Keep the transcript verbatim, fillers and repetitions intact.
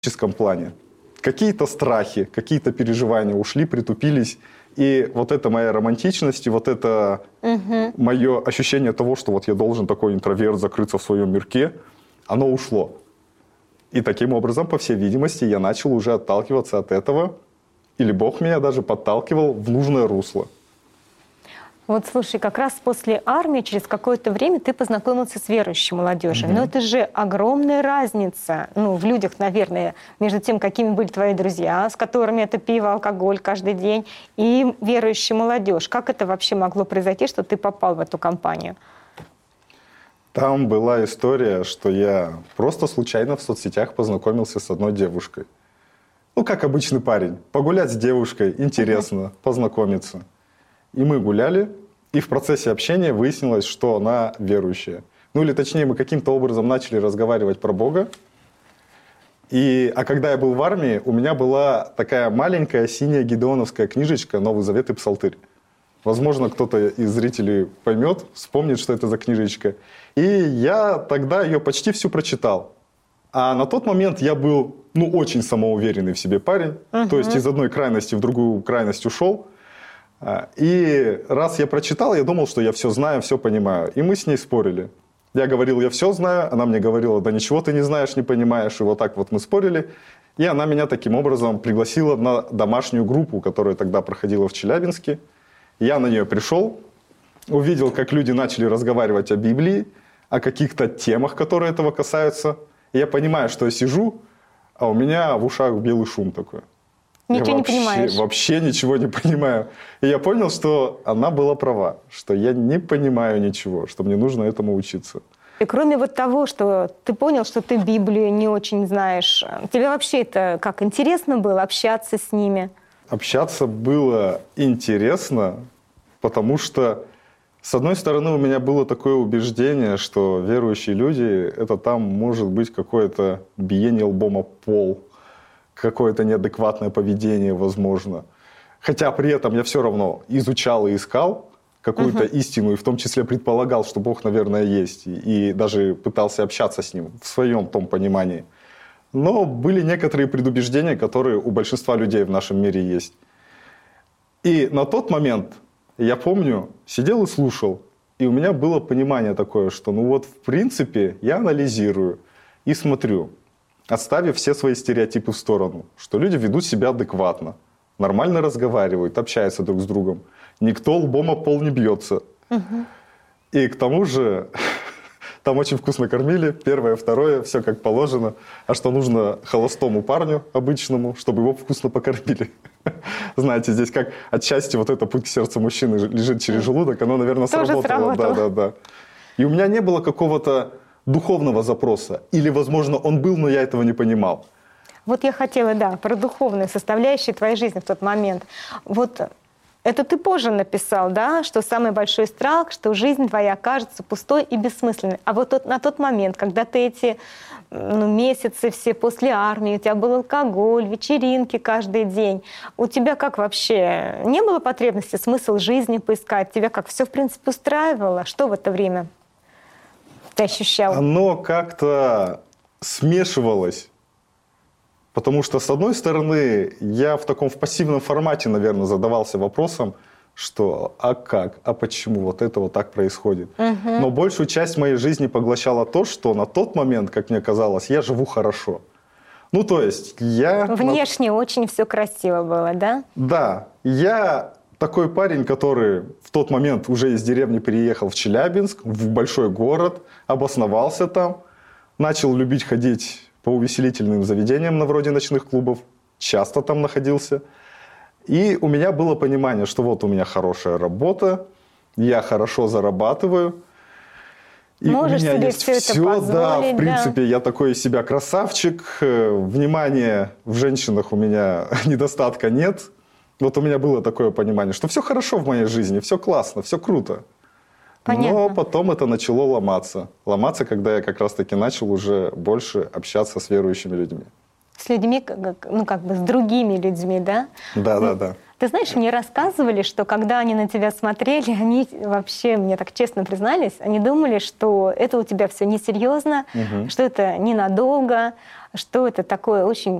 физическом плане. Какие-то страхи, какие-то переживания ушли, притупились. И вот эта моя романтичность, и вот это угу. мое ощущение того, что вот я должен такой интроверт закрыться в своем мирке, оно ушло. И таким образом, по всей видимости, я начал уже отталкиваться от этого, или Бог меня даже подталкивал в нужное русло. Вот слушай, как раз после армии через какое-то время ты познакомился с верующей молодежью. Mm-hmm. Но это же огромная разница, ну, в людях, наверное, между тем, какими были твои друзья, с которыми это пиво, алкоголь каждый день, и верующая молодежь. Как это вообще могло произойти, что ты попал в эту компанию? Там была история, что я просто случайно в соцсетях познакомился с одной девушкой. Ну, как обычный парень. Погулять с девушкой, интересно, mm-hmm. познакомиться. И мы гуляли, и в процессе общения выяснилось, что она верующая. Ну или точнее, мы каким-то образом начали разговаривать про Бога. И, а когда я был в армии, у меня была такая маленькая синяя гидеоновская книжечка «Новый Завет и Псалтырь». Возможно, кто-то из зрителей поймет, вспомнит, что это за книжечка. И я тогда ее почти всю прочитал. А на тот момент я был, ну, очень самоуверенный в себе парень. Uh-huh. То есть из одной крайности в другую крайность ушел. И раз я прочитал, я думал, что я все знаю, все понимаю. И мы с ней спорили. Я говорил, я все знаю, она мне говорила, да ничего ты не знаешь, не понимаешь. И вот так вот мы спорили. И она меня таким образом пригласила на домашнюю группу, которая тогда проходила в Челябинске. Я на нее пришел, увидел, как люди начали разговаривать о Библии, о каких-то темах, которые этого касаются. И я понимаю, что я сижу, а у меня в ушах белый шум такой. Ничего я вообще, не понимаешь. Вообще ничего не понимаю. И я понял, что она была права, что я не понимаю ничего, что мне нужно этому учиться. И кроме вот того, что ты понял, что ты Библию не очень знаешь, тебе вообще это как интересно было общаться с ними? Общаться было интересно, потому что, с одной стороны, у меня было такое убеждение, что верующие люди, это там может быть какое-то биение лбом о пол, какое-то неадекватное поведение, возможно. Хотя при этом я все равно изучал и искал какую-то uh-huh. истину, и в том числе предполагал, что Бог, наверное, есть, и, и даже пытался общаться с Ним в своем том понимании. Но были некоторые предубеждения, которые у большинства людей в нашем мире есть. И на тот момент, я помню, сидел и слушал, и у меня было понимание такое, что ну вот в принципе я анализирую и смотрю, отставив все свои стереотипы в сторону, что люди ведут себя адекватно, нормально разговаривают, общаются друг с другом. Никто лбом о пол не бьется. Угу. И к тому же там очень вкусно кормили, первое, второе, все как положено. А что нужно холостому парню обычному, чтобы его вкусно покормили. Знаете, здесь как отчасти вот это путь к сердцу мужчины лежит через желудок, оно, наверное, сработало. сработало. Да, да, да. И у меня не было какого-то духовного запроса. Или, возможно, он был, но я этого не понимал. Вот я хотела, да, про духовную составляющую твоей жизни в тот момент. Вот это ты позже написал, да, что самый большой страх, что жизнь твоя окажется пустой и бессмысленной. А вот тот, на тот момент, когда ты эти ну, месяцы все после армии, у тебя был алкоголь, вечеринки каждый день, у тебя как вообще не было потребности смысл жизни поискать? Тебя как все, в принципе, устраивало? Что в это время ты ощущал? Оно как-то смешивалось. Потому что, с одной стороны, я в таком в пассивном формате, наверное, задавался вопросом, что а как, а почему вот это вот так происходит. Угу. Но большую часть моей жизни поглощало то, что на тот момент, как мне казалось, я живу хорошо. Ну, то есть я... Внешне очень все красиво было, да? Да. Я такой парень, который в тот момент уже из деревни переехал в Челябинск, в большой город, обосновался там, начал любить ходить по увеселительным заведениям на вроде ночных клубов, часто там находился. И у меня было понимание, что вот у меня хорошая работа, я хорошо зарабатываю, и можешь у меня себе есть все, все, это позволить, да, в принципе, да. я такой из себя красавчик, внимания в женщинах у меня недостатка нет. Вот у меня было такое понимание, что все хорошо в моей жизни, все классно, все круто. Понятно. Но потом это начало ломаться. Ломаться, когда я как раз-таки начал уже больше общаться с верующими людьми. С людьми, ну как бы с другими людьми, да? Да, да, да. Ты знаешь, мне рассказывали, что когда они на тебя смотрели, они вообще, мне так честно признались, они думали, что это у тебя все несерьезно, угу. что это ненадолго, что это такое очень